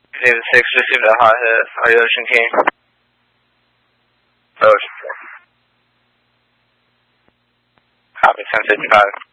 David 6, received a hot hit. Are you Ocean King? Ocean King. Copy 1055.